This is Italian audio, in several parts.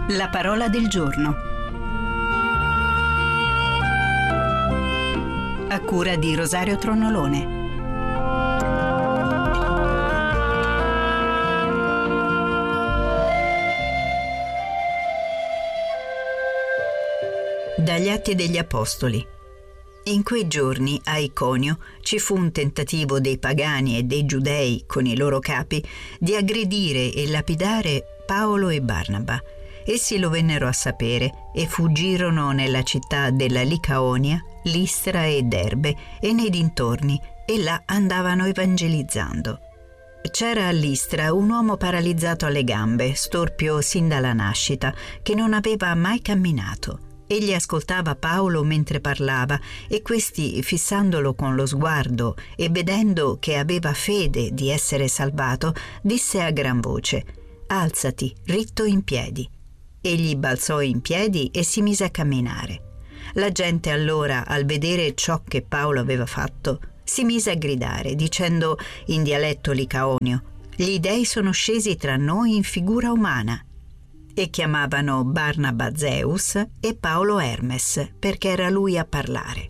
La parola del giorno. A cura di Rosario Tronolone. Dagli Atti degli Apostoli. In quei giorni a Iconio ci fu un tentativo dei pagani e dei giudei con i loro capi di aggredire e lapidare Paolo e Barnaba. Essi lo vennero a sapere e fuggirono nella città della Licaonia, Listra e Derbe e nei dintorni, e là andavano evangelizzando. C'era a Listra un uomo paralizzato alle gambe, storpio sin dalla nascita, che non aveva mai camminato. Egli ascoltava Paolo mentre parlava, e questi, fissandolo con lo sguardo e vedendo che aveva fede di essere salvato, disse a gran voce: «Alzati, ritto in piedi». Egli balzò in piedi e si mise a camminare. La gente allora, al vedere ciò che Paolo aveva fatto, si mise a gridare, dicendo in dialetto licaonio: «Gli dei sono scesi tra noi in figura umana». E chiamavano Barnaba Zeus e Paolo Hermes, perché era lui a parlare.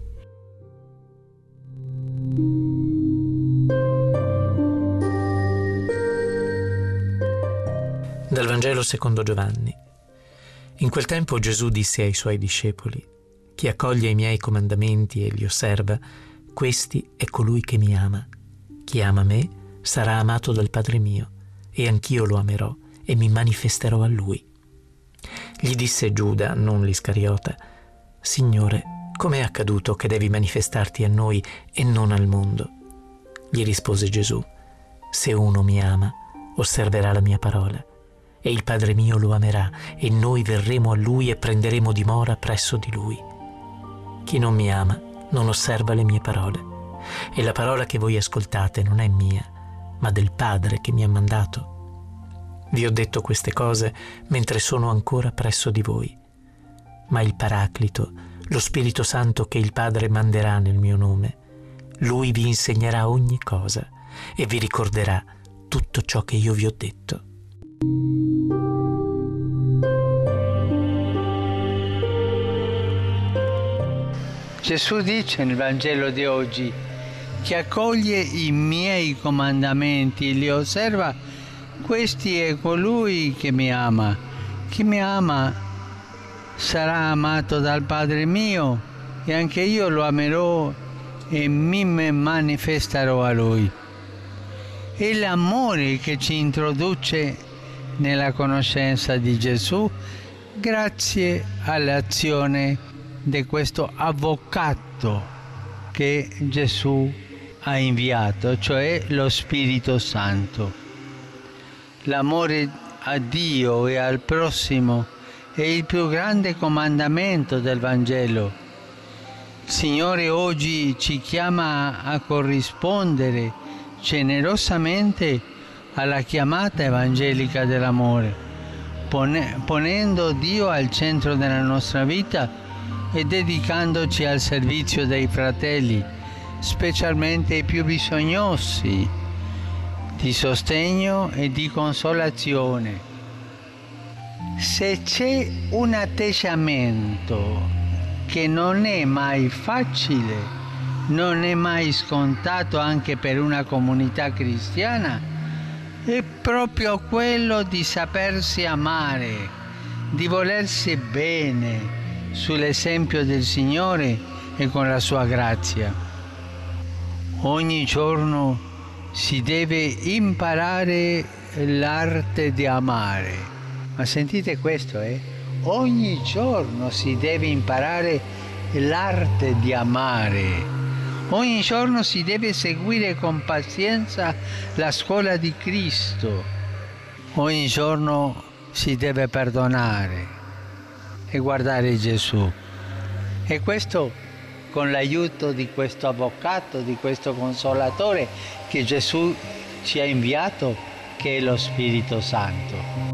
Dal Vangelo secondo Giovanni. In quel tempo Gesù disse ai suoi discepoli: «Chi accoglie i miei comandamenti e li osserva, questi è colui che mi ama. Chi ama me sarà amato dal Padre mio, e anch'io lo amerò e mi manifesterò a lui». Gli disse Giuda, non l'Iscariota: «Signore, com'è accaduto che devi manifestarti a noi e non al mondo?» Gli rispose Gesù: «Se uno mi ama, osserverà la mia parola, e il Padre mio lo amerà, e noi verremo a lui e prenderemo dimora presso di lui. Chi non mi ama non osserva le mie parole, e la parola che voi ascoltate non è mia, ma del Padre che mi ha mandato. Vi ho detto queste cose mentre sono ancora presso di voi. Ma il Paraclito, lo Spirito Santo che il Padre manderà nel mio nome, lui vi insegnerà ogni cosa e vi ricorderà tutto ciò che io vi ho detto». Gesù dice nel Vangelo di oggi: «Chi accoglie i miei comandamenti e li osserva, questi è colui che mi ama. Chi mi ama sarà amato dal Padre mio, e anche io lo amerò e mi manifesterò a lui». È l'amore che ci introduce nella conoscenza di Gesù grazie all'azione di questo avvocato che Gesù ha inviato, cioè lo Spirito Santo. L'amore a Dio e al prossimo è il più grande comandamento del Vangelo. Il Signore oggi ci chiama a corrispondere generosamente alla chiamata evangelica dell'amore, ponendo Dio al centro della nostra vita e dedicandoci al servizio dei fratelli, specialmente i più bisognosi di sostegno e di consolazione. Se c'è un atteggiamento che non è mai facile, non è mai scontato anche per una comunità cristiana, è proprio quello di sapersi amare, di volersi bene sull'esempio del Signore e con la sua grazia. Ogni giorno si deve imparare l'arte di amare. Ma sentite questo, Ogni giorno si deve imparare l'arte di amare. Ogni giorno si deve seguire con pazienza la scuola di Cristo. Ogni giorno si deve perdonare e guardare Gesù. E questo con l'aiuto di questo avvocato, di questo consolatore che Gesù ci ha inviato, che è lo Spirito Santo.